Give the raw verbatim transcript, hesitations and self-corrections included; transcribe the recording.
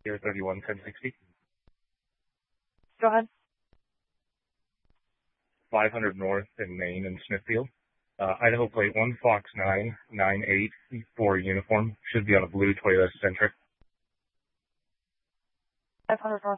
zero three one ten sixty. Go ahead. five hundred North in Maine in Smithfield. Uh, Idaho plate one Fox nine nine eight for uniform. Should be on a blue Toyota Centric. five hundred North